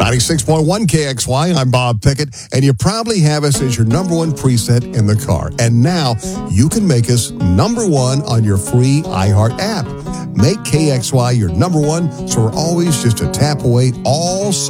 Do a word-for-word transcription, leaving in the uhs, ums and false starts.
ninety-six point one K X Y, I'm Bob Pickett, and you probably have us as your number one preset in the car. And now you can make us number one on your free iHeart app. Make K X Y your number one, so we're always just a tap away all